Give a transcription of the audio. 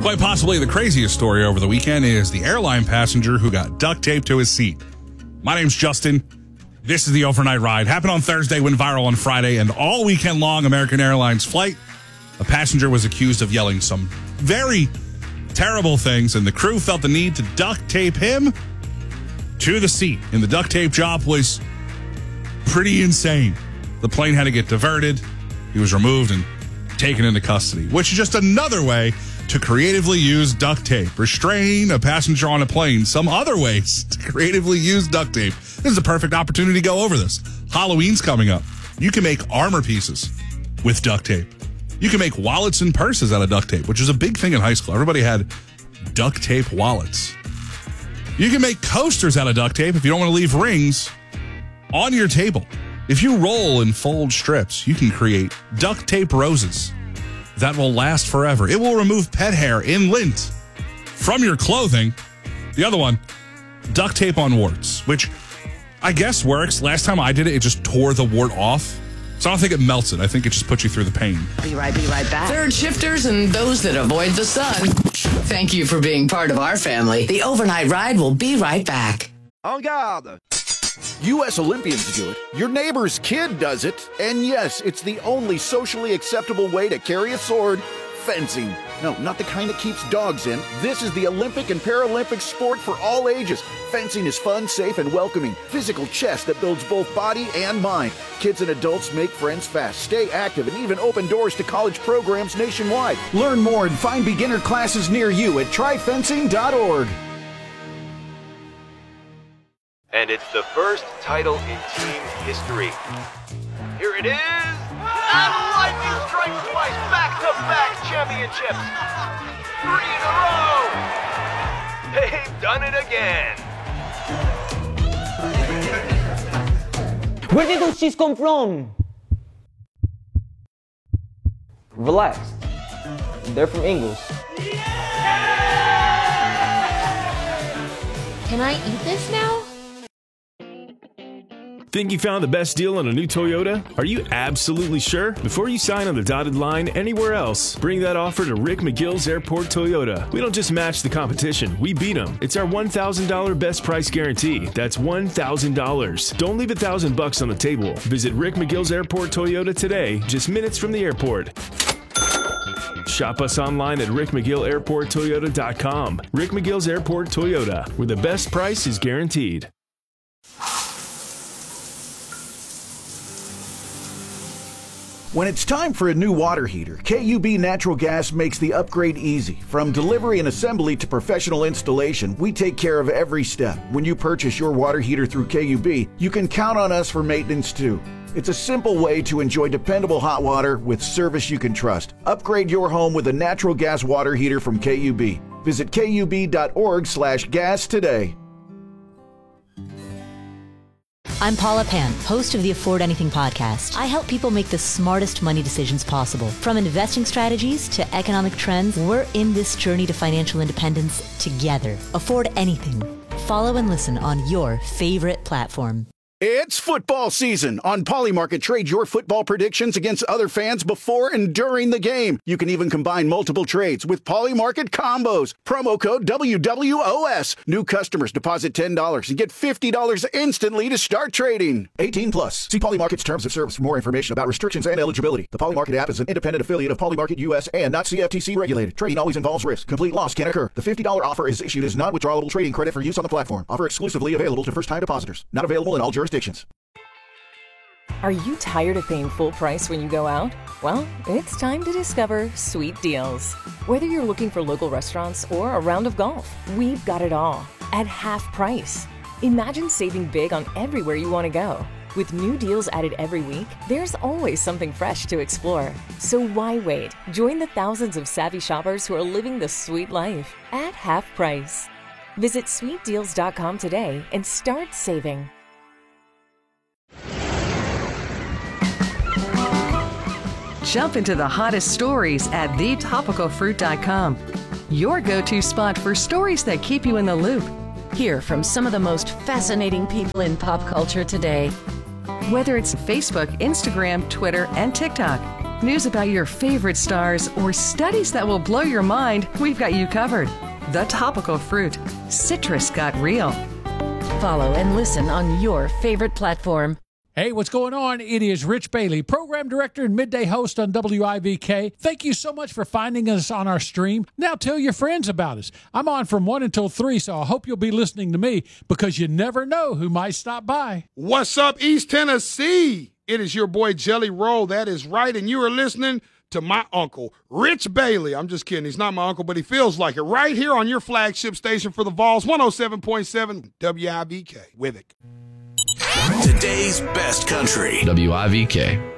Quite possibly the craziest story over the weekend is the airline passenger who got duct taped to his seat. My name's Justin. This is the Overnight Ride. Happened on Thursday, went viral on Friday, and all weekend long, American Airlines flight, a passenger was accused of yelling some very terrible things, and the crew felt the need to duct tape him to the seat. And the duct tape job was pretty insane. The plane had to get diverted. He was removed and taken into custody, which is just another way to creatively use duct tape. Restrain a passenger on a plane. Some other ways to creatively use duct tape. This is a perfect opportunity to go over this. Halloween's coming up. You can make armor pieces with duct tape. You can make wallets and purses out of duct tape, which is a big thing in high school. Everybody had duct tape wallets. You can make coasters out of duct tape if you don't want to leave rings on your table. If you roll and fold strips, you can create duct tape roses that will last forever. It will remove pet hair in lint from your clothing. The other one, duct tape on warts, which I guess works. Last time I did it, it just tore the wart off. So I don't think it melts it. I think it just puts you through the pain. Be right back. Third shifters and those that avoid the sun. Thank you for being part of our family. The Overnight Ride will be right back. En garde! U.S. Olympians do it. Your neighbor's kid does it. And yes, it's the only socially acceptable way to carry a sword. Fencing. No, not the kind that keeps dogs in. This is the Olympic and Paralympic sport for all ages. Fencing is fun, safe, and welcoming. Physical chess that builds both body and mind. Kids and adults make friends fast, stay active, and even open doors to college programs nationwide. Learn more and find beginner classes near you at tryfencing.org. And it's the first title in team history. Here it is. And lightning strikes twice, back-to-back championships. 3 in a row. They've done it again. Where did those cheese come from? Relax. They're from Ingles. Can I eat this now? Think you found the best deal on a new Toyota? Are you absolutely sure? Before you sign on the dotted line anywhere else, bring that offer to Rick McGill's Airport Toyota. We don't just match the competition, we beat them. It's our $1,000 best price guarantee. That's $1,000. Don't leave $1,000 on the table. Visit Rick McGill's Airport Toyota today, just minutes from the airport. Shop us online at rickmcgillairporttoyota.com. Rick McGill's Airport Toyota, where the best price is guaranteed. When it's time for a new water heater, KUB Natural Gas makes the upgrade easy. From delivery and assembly to professional installation, we take care of every step. When you purchase your water heater through KUB, you can count on us for maintenance too. It's a simple way to enjoy dependable hot water with service you can trust. Upgrade your home with a natural gas water heater from KUB. Visit kub.org/gas today. I'm Paula Pan, host of the Afford Anything podcast. I help people make the smartest money decisions possible. From investing strategies to economic trends, we're in this journey to financial independence together. Afford Anything. Follow and listen on your favorite platform. It's football season. On Polymarket, trade your football predictions against other fans before and during the game. You can even combine multiple trades with Polymarket combos. Promo code WWOS. New customers deposit $10 and get $50 instantly to start trading. 18 plus. See Polymarket's terms of service for more information about restrictions and eligibility. The Polymarket app is an independent affiliate of Polymarket US and not CFTC regulated. Trading always involves risk. Complete loss can occur. The $50 offer is issued as non-withdrawable trading credit for use on the platform. Offer exclusively available to first-time depositors. Not available in all jurisdictions. Are you tired of paying full price when you go out? Well, it's time to discover Sweet Deals. Whether you're looking for local restaurants or a round of golf, we've got it all at half price. Imagine saving big on everywhere you want to go. With new deals added every week, there's always something fresh to explore. So why wait? Join the thousands of savvy shoppers who are living the sweet life at half price. Visit sweetdeals.com today and start saving. Jump into the hottest stories at thetopicalfruit.com. Your go-to spot for stories that keep you in the loop. Hear from some of the most fascinating people in pop culture today. Whether it's Facebook, Instagram, Twitter, and TikTok, news about your favorite stars, or studies that will blow your mind, we've got you covered. The Topical Fruit. Citrus got real. Follow and listen on your favorite platform. Hey, what's going on? It is Rich Bailey, program director and midday host on WIVK. Thank you so much for finding us on our stream. Now tell your friends about us. I'm on from 1 until 3, so I hope you'll be listening to me because you never know who might stop by. What's up, East Tennessee? It is your boy Jelly Roll. That is right, and you are listening to my uncle, Rich Bailey. I'm just kidding. He's not my uncle, but he feels like it. Right here on your flagship station for the Vols, 107.7 WIVK. With it. Today's best country. WIVK.